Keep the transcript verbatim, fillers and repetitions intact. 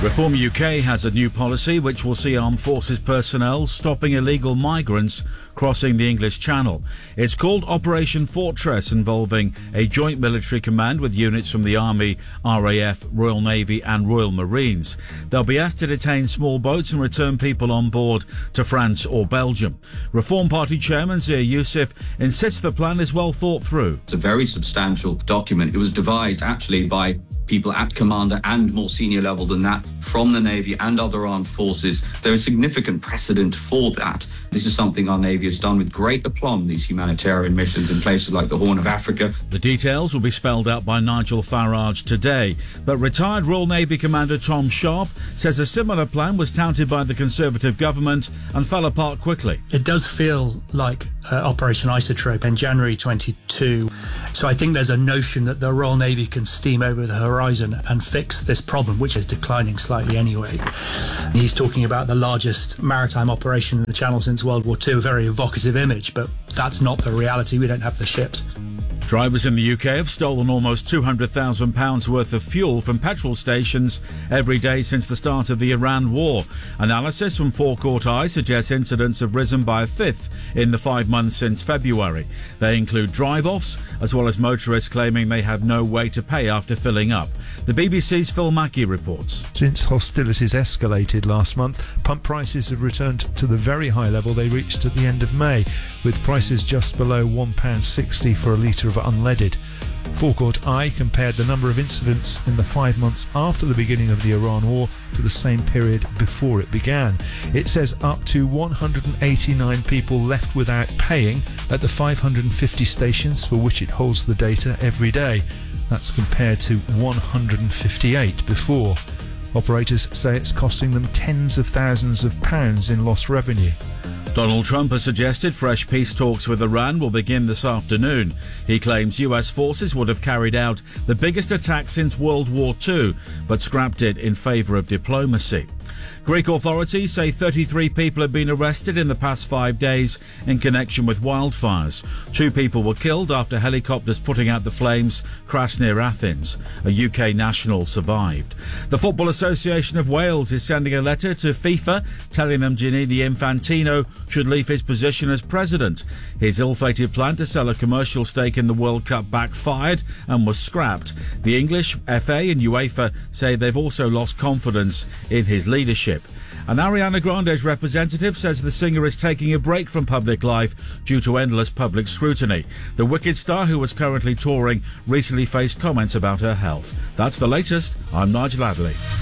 Reform U K has a new policy which will see armed forces personnel stopping illegal migrants crossing the English Channel. It's called Operation Fortress, involving a joint military command with units from the Army, R A F, Royal Navy and Royal Marines. They'll be asked to detain small boats and return people on board to France or Belgium. Reform Party Chairman Zia Youssef insists the plan is well thought through. It's a very substantial document. It was devised actually by people at commander and more senior level than that from the Navy and other armed forces. There is significant precedent for that. This is something our Navy has done with great aplomb, these humanitarian missions in places like the Horn of Africa. The details will be spelled out by Nigel Farage today, but retired Royal Navy Commander Tom Sharp says a similar plan was touted by the Conservative government and fell apart quickly. It does feel like uh, Operation Isotrope in January twenty-two. So I think there's a notion that the Royal Navy can steam over the horizon and fix this problem, which is declining slightly anyway. He's talking about the largest maritime operation in the Channel since World War Two, a very evocative image, but that's not the reality. We don't have the ships. Drivers in the U K have stolen almost two hundred thousand pounds worth of fuel from petrol stations every day since the start of the Iran war. Analysis from Forecourt Eye suggests incidents have risen by a fifth in the five months since February. They include drive-offs, as well as motorists claiming they had no way to pay after filling up. The B B C's Phil Mackey reports. Since hostilities escalated last month, pump prices have returned to the very high level they reached at the end of May, with prices just below one pound sixty for a litre of unleaded. Forecourt Eye compared the number of incidents in the five months after the beginning of the Iran war to the same period before it began. It says up to one hundred eighty-nine people left without paying at the five hundred fifty stations for which it holds the data every day. That's compared to one hundred fifty-eight before. Operators say it's costing them tens of thousands of pounds in lost revenue. Donald Trump has suggested fresh peace talks with Iran will begin this afternoon. He claims U S forces would have carried out the biggest attack since World War Two, but scrapped it in favour of diplomacy. Greek authorities say thirty-three people have been arrested in the past five days in connection with wildfires. Two people were killed after helicopters putting out the flames crashed near Athens. A U K national survived. The Football Association of Wales is sending a letter to FIFA telling them Gianni Infantino should leave his position as president. His ill-fated plan to sell a commercial stake in the World Cup backfired and was scrapped. The English, F A and UEFA say they've also lost confidence in his leadership. And Ariana Grande's representative says the singer is taking a break from public life due to endless public scrutiny. The Wicked star, who was currently touring, recently faced comments about her health. That's the latest. I'm Nigel Adderley.